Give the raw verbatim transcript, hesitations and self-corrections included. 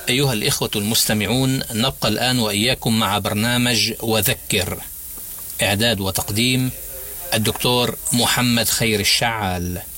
أيها الإخوة المستمعون، نبقى الآن وإياكم مع برنامج وذكر، إعداد وتقديم الدكتور محمد خير الشعال.